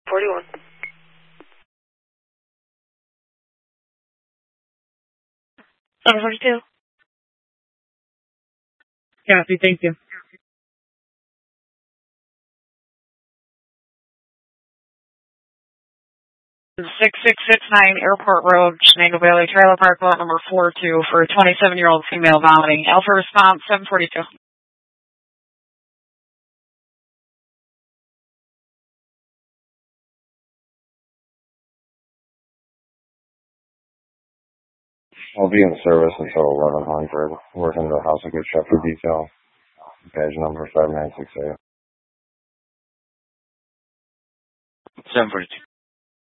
41. 742. Copy, thank you. 6669 Airport Road, Shenango Valley Trailer Park, lot number 42 for a 27-year-old female vomiting. Alpha response 742. I'll be in service until 1100. Working the House of Good Shepherd detail. Badge number 5968. 742.